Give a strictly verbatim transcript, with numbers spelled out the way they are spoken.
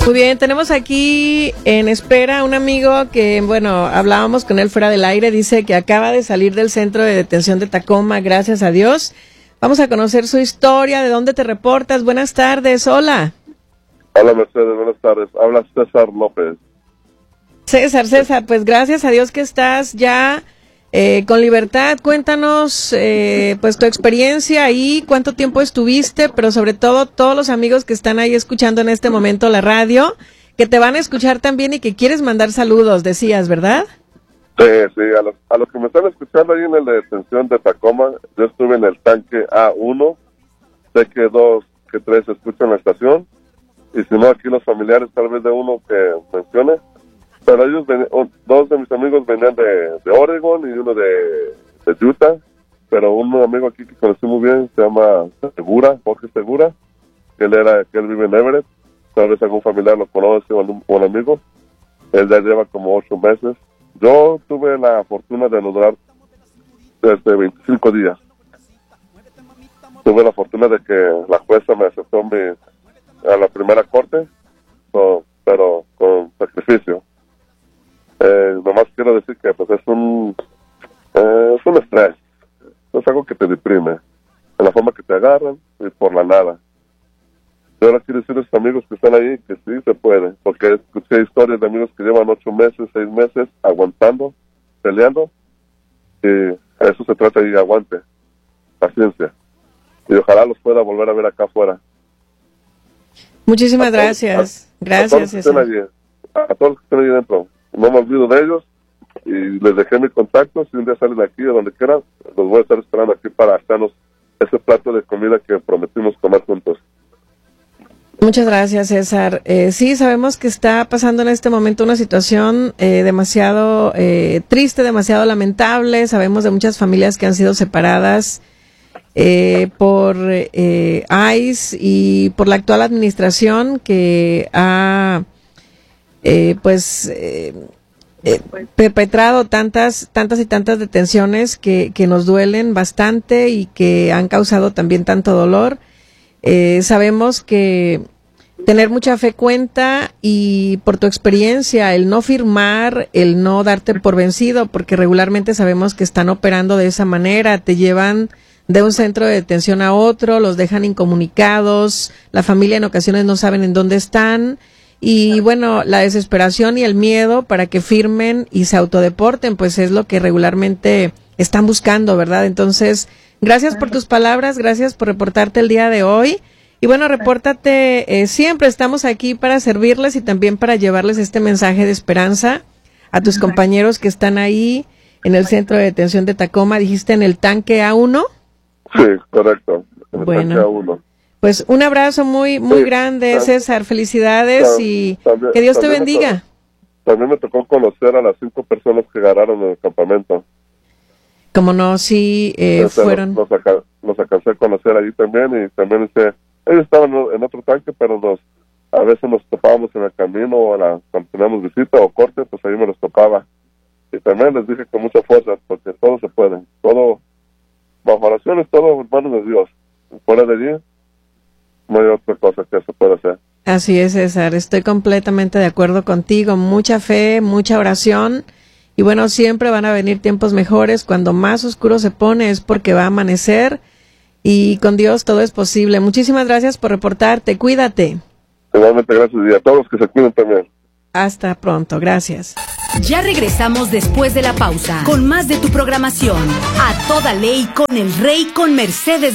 Muy bien, tenemos aquí en espera a un amigo que, bueno, hablábamos con él fuera del aire, dice que acaba de salir del centro de detención de Tacoma, gracias a Dios. Vamos a conocer su historia, de dónde te reportas. Buenas tardes, hola. Hola Mercedes, buenas tardes. Habla César López. César, César, pues gracias a Dios que estás ya eh, con libertad. Cuéntanos eh, pues tu experiencia ahí, cuánto tiempo estuviste, pero sobre todo todos los amigos que están ahí escuchando en este momento la radio, que te van a escuchar también y que quieres mandar saludos, decías, ¿verdad? Sí, sí, a los, a los que me están escuchando ahí en el de detención de Tacoma, yo estuve en el tanque A uno, sé que dos, que tres escuchan la estación, y si no aquí los familiares tal vez de uno que mencione, pero ellos, ven, dos de mis amigos venían de, de Oregon y uno de, de Utah, pero un amigo aquí que conocí muy bien se llama Segura, Jorge Segura, que él era, que él vive en Everett, tal vez algún familiar lo conoce o un, o un amigo, él ya lleva como ocho meses. Yo tuve la fortuna de lograr desde veinticinco días. Tuve la fortuna de que la jueza me aceptó mi, a la primera corte, so, pero con sacrificio. Eh, nomás quiero decir que pues es un eh, es un estrés, es algo que te deprime, en la forma que te agarran y por la nada. Yo ahora quiero decir a esos amigos que están ahí que sí se puede, porque escuché historias de amigos que llevan ocho meses, seis meses aguantando, peleando, y a eso se trata y aguante, paciencia, y ojalá los pueda volver a ver acá afuera. Muchísimas a gracias, todos, a, gracias. A todos, que estén allí, a todos los que estén ahí dentro, no me olvido de ellos, y les dejé mi contacto, si un día salen de aquí o donde quieran, los voy a estar esperando aquí para hacernos ese plato de comida que prometimos comer juntos. Muchas gracias, César. Eh, sí, sabemos que está pasando en este momento una situación eh, demasiado eh, triste, demasiado lamentable. Sabemos de muchas familias que han sido separadas eh, por eh, ICE y por la actual administración que ha, eh, pues, eh, eh, perpetrado tantas, tantas y tantas detenciones que, que nos duelen bastante y que han causado también tanto dolor. Eh, sabemos que tener mucha fe cuenta, y por tu experiencia, el no firmar, el no darte por vencido, porque regularmente sabemos que están operando de esa manera, te llevan de un centro de detención a otro, los dejan incomunicados, la familia en ocasiones no saben en dónde están, y bueno, la desesperación y el miedo para que firmen y se autodeporten, pues es lo que regularmente están buscando, ¿verdad? Entonces, gracias por tus palabras, gracias por reportarte el día de hoy. Y bueno, repórtate, eh, siempre estamos aquí para servirles y también para llevarles este mensaje de esperanza a tus compañeros que están ahí en el centro de detención de Tacoma. ¿Dijiste en el tanque A uno? Sí, correcto, en el bueno, tanque A uno. Pues un abrazo muy muy sí, grande, César, felicidades y también, que Dios te bendiga. Me tocó, también me tocó conocer a las cinco personas que agarraron en el campamento. Como no, sí, eh, Entonces, fueron... Los, los, los alcancé a conocer allí también, y también este, ellos estaban en otro tanque, pero nos, a veces nos topábamos en el camino, o la, cuando teníamos visita o corte, pues ahí me los topaba. Y también les dije con mucha fuerza, porque todo se puede, todo, bajo oraciones, todo en manos de Dios. Fuera de allí, no hay otra cosa que se pueda hacer. Así es, César, estoy completamente de acuerdo contigo, mucha fe, mucha oración. Y bueno, siempre van a venir tiempos mejores. Cuando más oscuro se pone es porque va a amanecer, y con Dios todo es posible. Muchísimas gracias por reportarte. Cuídate. Igualmente, gracias, y a todos que se cuiden también. Hasta pronto. Gracias. Ya regresamos después de la pausa con más de tu programación. A toda ley con el Rey con Mercedes